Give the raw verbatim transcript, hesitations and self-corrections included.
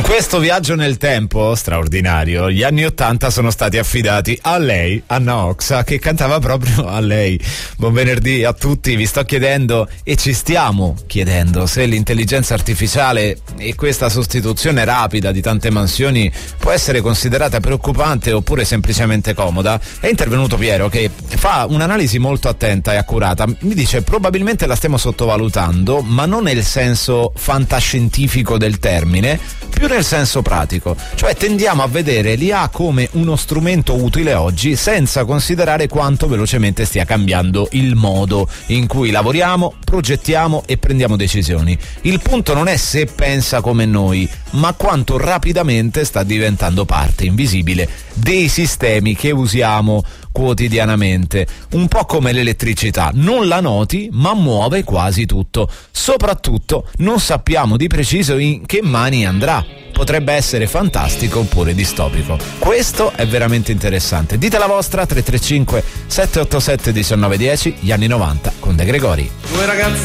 questo viaggio nel tempo straordinario, gli anni ottanta sono stati affidati a lei, Anna Oxa, che cantava proprio a lei. Buon venerdì a tutti. Vi sto chiedendo e ci stiamo chiedendo se l'intelligenza artificiale e questa sostituzione rapida di tante mansioni può essere considerata preoccupante oppure semplicemente comoda. È intervenuto Piero, che fa un'analisi molto attenta e accurata. Mi dice: probabilmente la stiamo sottovalutando, ma non nel senso fantascientifico del termine, più nel senso pratico, cioè tendiamo a vedere l'I A come uno strumento utile oggi senza considerare quanto velocemente stia cambiando il modo in cui lavoriamo, progettiamo e prendiamo decisioni. Il punto non è se pensa come noi, ma quanto rapidamente sta diventando parte invisibile dei sistemi che usiamo quotidianamente, un po' come l'elettricità, non la noti ma muove quasi tutto. Soprattutto non sappiamo di preciso in che mani andrà. Potrebbe essere fantastico oppure distopico. Questo è veramente interessante. Dite la vostra. Tre tre cinque sette otto sette uno nove uno zero, gli anni novanta con De Gregori. Due ragazzi